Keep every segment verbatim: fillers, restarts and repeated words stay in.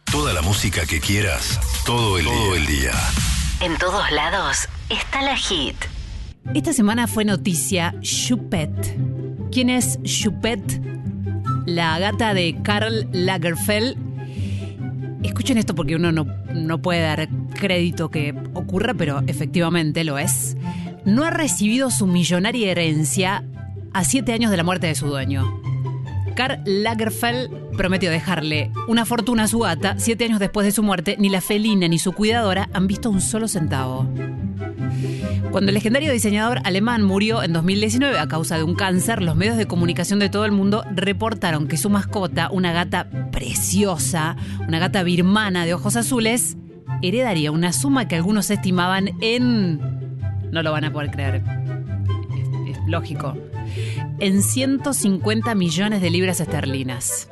Toda la música que quieras, todo el, todo el día. En todos lados está la hit. Esta semana fue noticia Choupette. ¿Quién es Choupette? La gata de Karl Lagerfeld. Escuchen esto porque uno no, no puede dar crédito que ocurra, pero efectivamente lo es. No ha recibido su millonaria herencia a siete años de la muerte de su dueño. Karl Lagerfeld prometió dejarle una fortuna a su gata. Siete años después de su muerte, ni la felina ni su cuidadora han visto un solo centavo. Cuando el legendario diseñador alemán murió en dos mil diecinueve a causa de un cáncer, los medios de comunicación de todo el mundo reportaron que su mascota, una gata preciosa, una gata birmana de ojos azules, heredaría una suma que algunos estimaban en... no lo van a poder creer. Es, es lógico. En ciento cincuenta millones de libras esterlinas.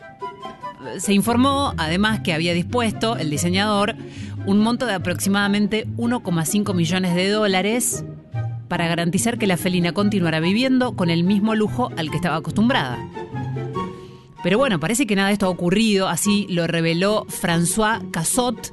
Se informó, además, que había dispuesto el diseñador un monto de aproximadamente uno coma cinco millones de dólares para garantizar que la felina continuara viviendo con el mismo lujo al que estaba acostumbrada. Pero bueno, parece que nada de esto ha ocurrido, así lo reveló François Cassot,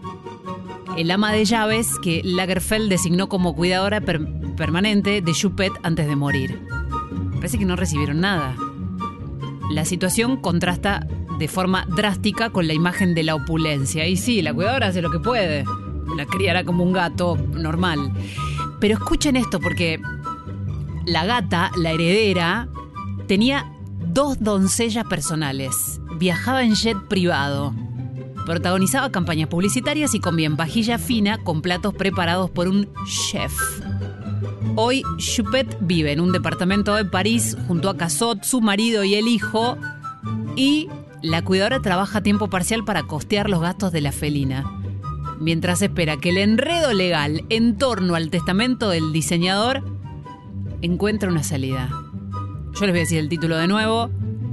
el ama de llaves que Lagerfeld designó como cuidadora per- permanente de Choupette antes de morir. Parece que no recibieron nada. La situación contrasta de forma drástica con la imagen de la opulencia. Y sí, la cuidadora hace lo que puede. La criará como un gato normal. Pero escuchen esto, porque la gata, la heredera, tenía dos doncellas personales. Viajaba en jet privado. Protagonizaba campañas publicitarias y comía en vajilla fina con platos preparados por un chef. Hoy, Choupette vive en un departamento de París junto a Cassot, su marido y el hijo, y la cuidadora trabaja a tiempo parcial para costear los gastos de la felina, mientras espera que el enredo legal en torno al testamento del diseñador encuentre una salida. Yo les voy a decir el título de nuevo.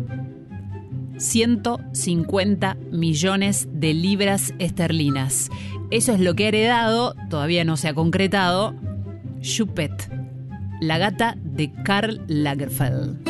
ciento cincuenta millones de libras esterlinas. Eso es lo que ha heredado, todavía no se ha concretado, Choupette, la gata de Karl Lagerfeld.